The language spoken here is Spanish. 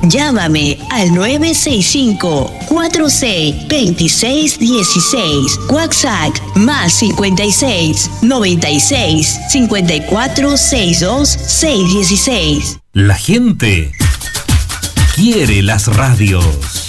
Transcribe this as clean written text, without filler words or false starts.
Llámame al 965-462616. WhatsApp más 56 96 54 62 616. La gente quiere las radios.